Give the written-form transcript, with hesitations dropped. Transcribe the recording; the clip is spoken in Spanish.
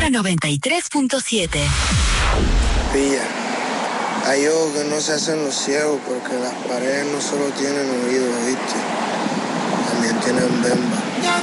93.7. Pilla, hay ojos que no se hacen los ciegos porque las paredes no solo tienen oídos, ¿viste? También tienen bemba.